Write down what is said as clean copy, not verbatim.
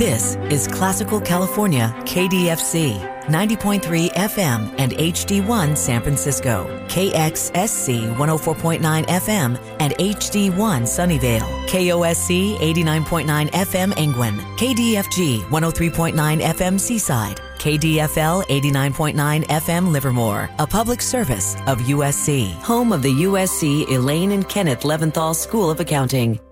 This is Classical California, KDFC, 90.3 FM and HD1 San Francisco, KXSC 104.9 FM and HD1 Sunnyvale, KOSC 89.9 FM Angwin, KDFG 103.9 FM Seaside, KDFL 89.9 FM Livermore, a public service of USC, home of the USC Elaine and Kenneth Leventhal School of Accounting.